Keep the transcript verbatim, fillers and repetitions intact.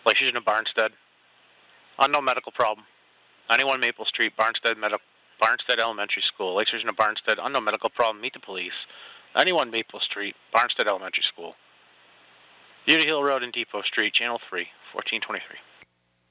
Lake Region of Barnstead. Unknown medical problem. ninety-one Maple Street, Barnstead, Medi- Barnstead Elementary School. Lake Region of Barnstead. Unknown medical problem. Meet the police. ninety-one Maple Street, Barnstead Elementary School. Beauty Hill Road and Depot Street, Channel three, fourteen twenty-three.